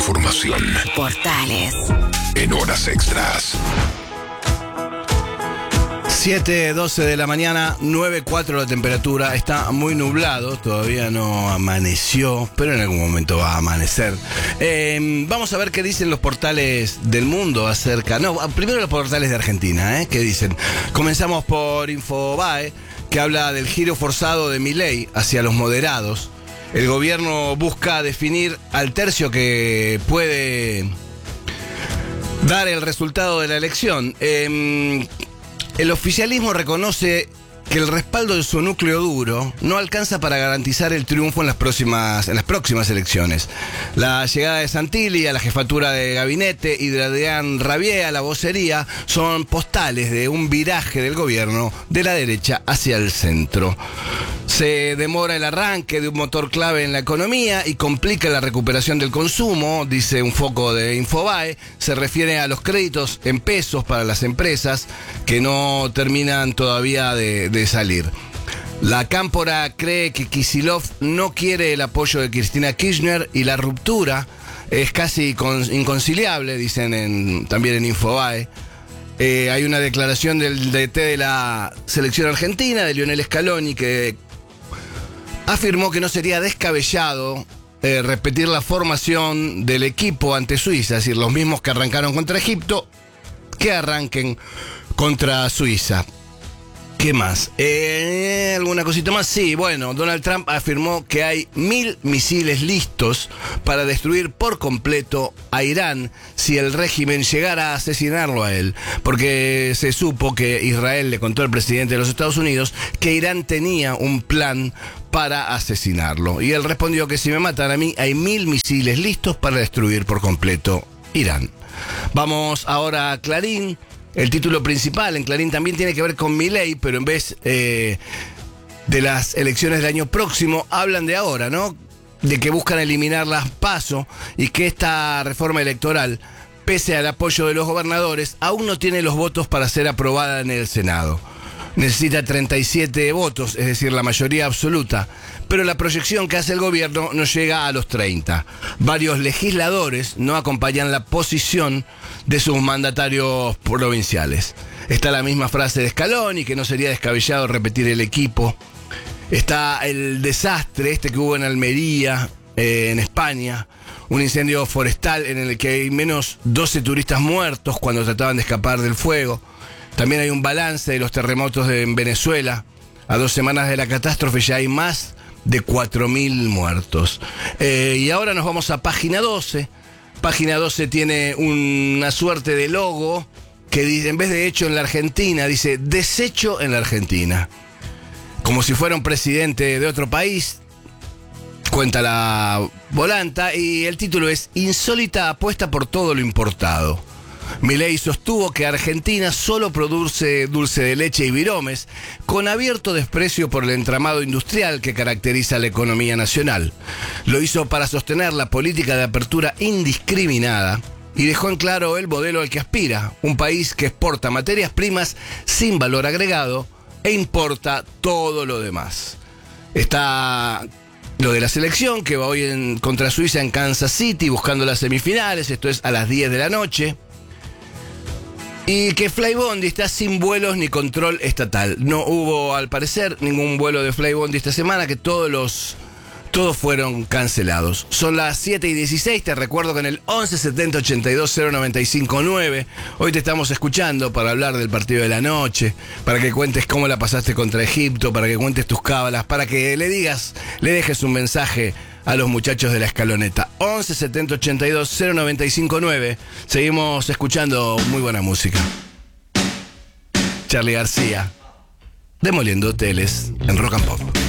información. Portales. En horas extras. 7:12 de la mañana, 9:04 la temperatura, está muy nublado, todavía no amaneció, pero en algún momento va a amanecer. Vamos a ver qué dicen los portales del mundo acerca... No, primero los portales de Argentina, ¿qué dicen? Comenzamos por Infobae, que habla del giro forzado de Milei hacia los moderados. El gobierno busca definir al tercio que puede dar el resultado de la elección. El oficialismo reconoce que el respaldo de su núcleo duro no alcanza para garantizar el triunfo en las próximas elecciones. La llegada de Santilli a la jefatura de gabinete y de Adrián Rabier a la vocería son postales de un viraje del gobierno de la derecha hacia el centro. Se demora el arranque de un motor clave en la economía y complica la recuperación del consumo, dice un foco de Infobae. Se refiere a los créditos en pesos para las empresas que no terminan todavía de salir. La Cámpora cree que Kicillof no quiere el apoyo de Cristina Kirchner y la ruptura es casi inconciliable, dicen también en Infobae. Hay una declaración del DT de la selección argentina, de Lionel Scaloni, que afirmó que no sería descabellado repetir la formación del equipo ante Suiza, es decir, los mismos que arrancaron contra Egipto, que arranquen contra Suiza. ¿Qué más? ¿Alguna cosita más? Sí, bueno, Donald Trump afirmó que hay 1.000 misiles listos para destruir por completo a Irán si el régimen llegara a asesinarlo a él, porque se supo que Israel le contó al presidente de los Estados Unidos que Irán tenía un plan para asesinarlo. Y él respondió que si me matan a mí, hay 1.000 misiles listos para destruir por completo Irán. Vamos ahora a Clarín. El título principal en Clarín también tiene que ver con Milei, pero en vez de las elecciones del año próximo, hablan de ahora, ¿no? De que buscan eliminar las PASO y que esta reforma electoral, pese al apoyo de los gobernadores, aún no tiene los votos para ser aprobada en el Senado. Necesita 37 votos, es decir, la mayoría absoluta, pero la proyección que hace el gobierno no llega a los 30. Varios legisladores no acompañan la posición de sus mandatarios provinciales. Está la misma frase de Scaloni, que no sería descabellado repetir el equipo. Está el desastre que hubo en Almería, en España, un incendio forestal en el que hay menos 12 turistas muertos cuando trataban de escapar del fuego. También hay un balance de los terremotos en Venezuela. A 2 semanas de la catástrofe ya hay más de 4.000 muertos. Y ahora nos vamos a Página 12. Página 12 tiene una suerte de logo que dice, en vez de hecho en la Argentina, dice deshecho en la Argentina. Como si fuera un presidente de otro país, cuenta la volanta, y el título es Insólita apuesta por todo lo importado. Milei sostuvo que Argentina solo produce dulce de leche y viromes, con abierto desprecio por el entramado industrial que caracteriza la economía nacional. Lo hizo para sostener la política de apertura indiscriminada y dejó en claro el modelo al que aspira, un país que exporta materias primas sin valor agregado e importa todo lo demás. Está lo de la selección, que va hoy contra Suiza en Kansas City, buscando las semifinales, esto es a las 10 de la noche. Y que Flybondi está sin vuelos ni control estatal. No hubo, al parecer, ningún vuelo de Flybondi esta semana, que todos fueron cancelados. Son las 7:16, te recuerdo que en el 1170 82 095 9 hoy te estamos escuchando para hablar del partido de la noche, para que cuentes cómo la pasaste contra Egipto, para que cuentes tus cábalas, para que le dejes un mensaje a los muchachos de la escaloneta. 1170 82 095 9. Seguimos escuchando muy buena música. Charly García, Demoliendo Hoteles en Rock and Pop.